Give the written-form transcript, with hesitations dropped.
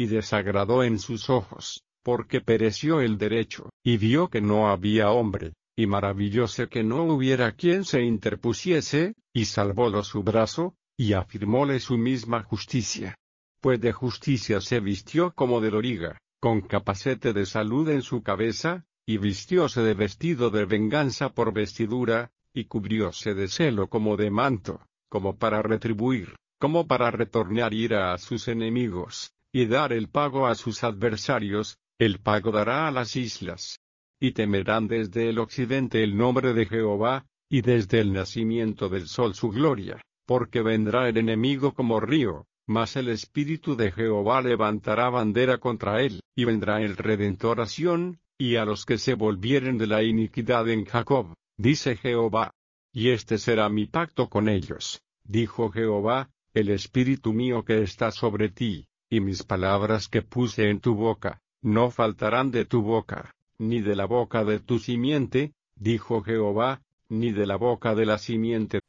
y desagradó en sus ojos, porque pereció el derecho, y vio que no había hombre, y maravillóse que no hubiera quien se interpusiese, y salvólo su brazo, y afirmóle su misma justicia. Pues de justicia se vistió como de loriga, con capacete de salud en su cabeza, y vistióse de vestido de venganza por vestidura, y cubrióse de celo como de manto, como para retribuir, como para retornar ira a sus enemigos, y dar el pago a sus adversarios, el pago dará a las islas. Y temerán desde el occidente el nombre de Jehová, y desde el nacimiento del sol su gloria, porque vendrá el enemigo como río, mas el Espíritu de Jehová levantará bandera contra él, y vendrá el Redentor a Sión, y a los que se volvieren de la iniquidad en Jacob, dice Jehová. Y este será mi pacto con ellos, dijo Jehová, el Espíritu mío que está sobre ti, y mis palabras que puse en tu boca, no faltarán de tu boca, ni de la boca de tu simiente, dijo Jehová, ni de la boca de la simiente